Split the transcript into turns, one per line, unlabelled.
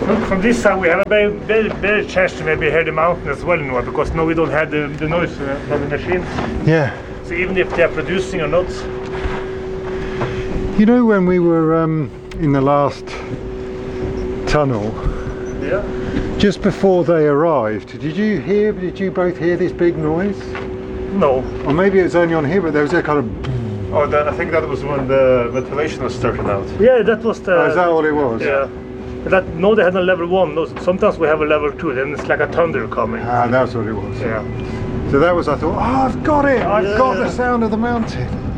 From this side we have a better chance to maybe hear the mountain as well now, because now we don't have the noise from the machines.
Yeah.
So even if they are producing or not.
You know, when we were in the last tunnel,
Yeah.
just before they arrived, did you both hear this big noise?
No.
Or maybe it was only on here, but there was a kind of...
Oh, I think that was when the ventilation was starting out. Yeah, that was the...
Oh, is that all it was?
Yeah. No, they had a level 1. No, sometimes we have a level 2, then it's like a thunder coming.
Ah, that's what it was.
Yeah.
So that was, I thought, oh, I've got it! I've got the sound of the mountain.